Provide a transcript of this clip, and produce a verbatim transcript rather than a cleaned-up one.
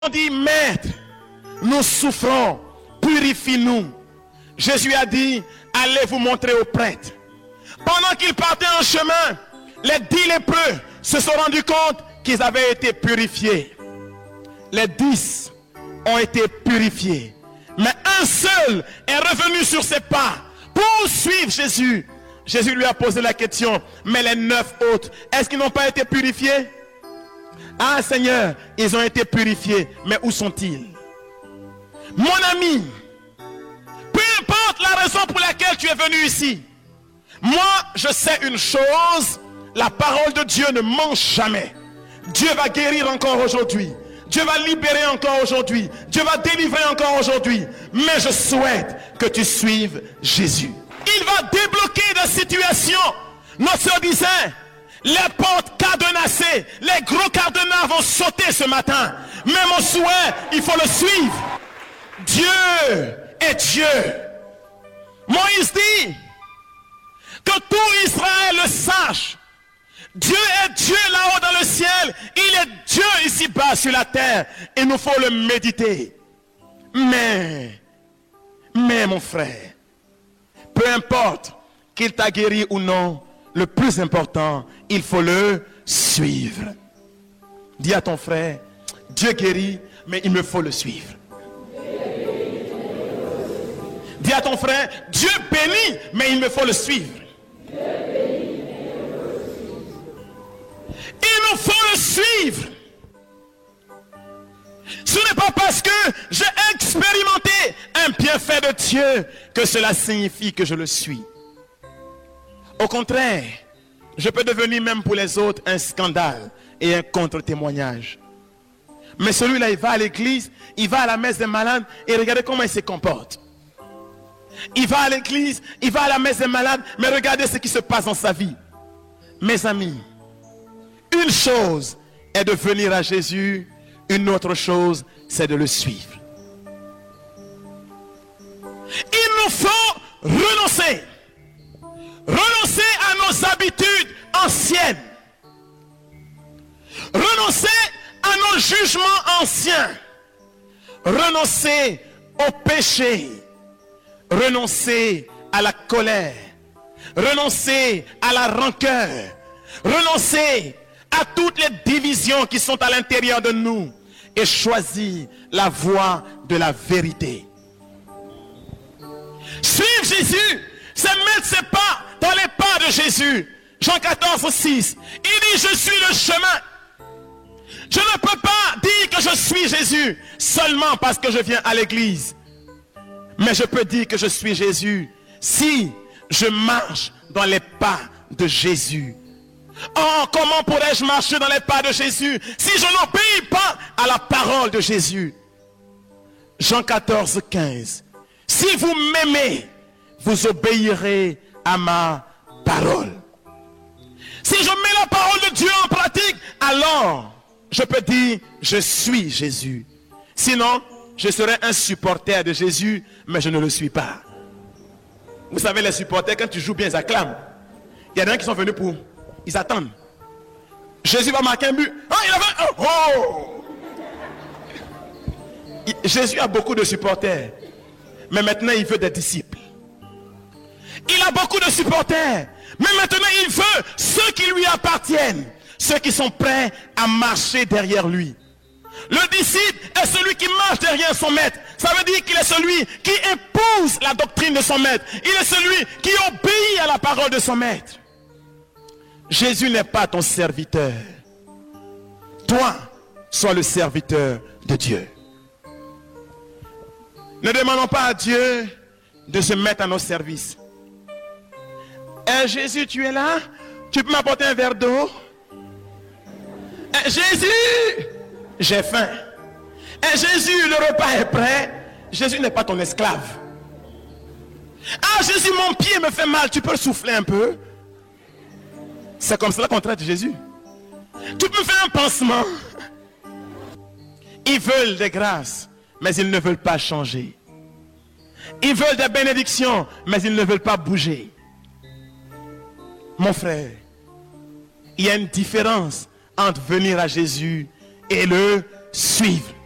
dit, Maître, nous souffrons, purifie-nous. Jésus a dit, allez vous montrer aux prêtres. Pendant qu'ils partaient en chemin, les dix lépreux se sont rendus compte qu'ils avaient été purifiés. Les dix ont été purifiés. Mais un seul est revenu sur ses pas pour suivre Jésus. Jésus lui a posé la question, mais les neuf autres, est-ce qu'ils n'ont pas été purifiés? Ah Seigneur, ils ont été purifiés, mais où sont-ils? Mon ami, peu importe la raison pour laquelle tu es venu ici, moi je sais une chose, la parole de Dieu ne ment jamais. Dieu va guérir encore aujourd'hui. Dieu va libérer encore aujourd'hui. Dieu va délivrer encore aujourd'hui. Mais je souhaite que tu suives Jésus. Il va débloquer des situations. Notre sœur disait, les portes cadenassées, les gros cadenas vont sauter ce matin. Mais mon souhait, il faut le suivre. Dieu est Dieu. Moïse dit que tout Israël le sache. Dieu est Dieu là-haut dans le ciel. Il est Dieu ici-bas sur la terre. Il nous faut le méditer. Mais, mais mon frère, peu importe qu'il t'a guéri ou non, le plus important, il faut le suivre. Dis à ton frère, Dieu guérit, mais il me faut le suivre. Dis à ton frère, Dieu bénit, mais il me faut le suivre. Il nous faut le suivre. Ce n'est pas parce que j'ai expérimenté un bienfait de Dieu que cela signifie que je le suis. Au contraire, je peux devenir même pour les autres un scandale et un contre-témoignage. Mais celui-là, il va à l'église, il va à la messe des malades et regardez comment il se comporte. Il va à l'église, il va à la messe des malades, mais regardez ce qui se passe dans sa vie. Mes amis, une chose est de venir à Jésus, une autre chose, c'est de le suivre. Il nous faut renoncer. Renoncer à nos habitudes anciennes. Renoncer à nos jugements anciens. Renoncer au péché. Renoncer à la colère. Renoncer à la rancœur. Renoncer à toutes les divisions qui sont à l'intérieur de nous et choisir la voie de la vérité. Suivre Jésus, c'est mettre ses pas dans les pas de Jésus. Jean quatorze, six. Il dit, je suis le chemin. Je ne peux pas dire que je suis Jésus seulement parce que je viens à l'église. Mais je peux dire que je suis Jésus si je marche dans les pas de Jésus. Oh, comment pourrais-je marcher dans les pas de Jésus si je n'obéis pas à la parole de Jésus? Jean quatorze, quinze. Si vous m'aimez, vous obéirez à ma parole. Si je mets la parole de Dieu en pratique, alors je peux dire, je suis Jésus. Sinon, je serai un supporter de Jésus, mais je ne le suis pas. Vous savez, les supporters, quand tu joues bien, ils acclament. Il y a des gens qui sont venus pour... Ils attendent. Jésus va marquer un but. Ah, il avait un... Oh! Jésus a beaucoup de supporters. Mais maintenant, il veut des disciples. Il a beaucoup de supporters. Mais maintenant, il veut ceux qui lui appartiennent. Ceux qui sont prêts à marcher derrière lui. Le disciple est celui qui marche derrière son maître. Ça veut dire qu'il est celui qui épouse la doctrine de son maître. Il est celui qui obéit à la parole de son maître. Jésus n'est pas ton serviteur. Toi, sois le serviteur de Dieu. Ne demandons pas à Dieu de se mettre à nos services. Eh, Jésus, tu es là? Tu peux m'apporter un verre d'eau? Eh, Jésus, j'ai faim. Eh, Jésus, le repas est prêt. Jésus n'est pas ton esclave. Ah, Jésus, mon pied me fait mal. Tu peux souffler un peu? C'est comme cela qu'on traite Jésus. Tu peux faire un pansement. Ils veulent des grâces, mais ils ne veulent pas changer. Ils veulent des bénédictions, mais ils ne veulent pas bouger. Mon frère, il y a une différence entre venir à Jésus et le suivre.